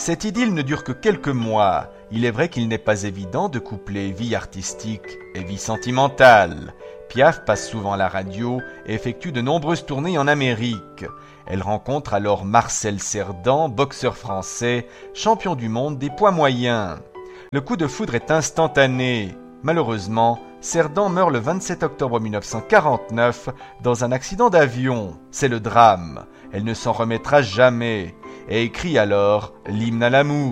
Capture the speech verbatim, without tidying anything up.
Cette idylle ne dure que quelques mois. Il est vrai qu'il n'est pas évident de coupler vie artistique et vie sentimentale. Piaf passe souvent à la radio et effectue de nombreuses tournées en Amérique. Elle rencontre alors Marcel Cerdan, boxeur français, champion du monde des poids moyens. Le coup de foudre est instantané. Malheureusement, Cerdan meurt le vingt-sept octobre mille neuf cent quarante-neuf dans un accident d'avion. C'est le drame. Elle ne s'en remettra jamais et écrit alors l'hymne à l'amour.